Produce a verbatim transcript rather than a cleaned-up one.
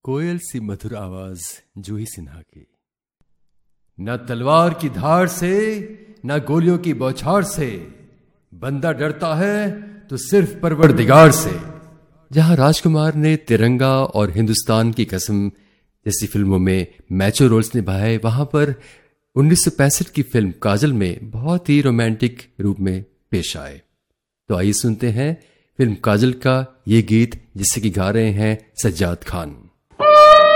कोयल सी मधुर आवाज जूही सिन्हा की। न तलवार की धार से न गोलियों की बौछार से, बंदा डरता है तो सिर्फ परवरदिगार से। जहां राजकुमार ने तिरंगा और हिंदुस्तान की कसम जैसी फिल्मों में मैचो रोल्स निभाए, वहां पर उन्नीस सौ पैंसठ की फिल्म काजल में बहुत ही रोमांटिक रूप में पेश आए। तो आइए सुनते हैं फिल्म काजल का ये गीत, जिसे कि गा रहे हैं सज्जाद खान।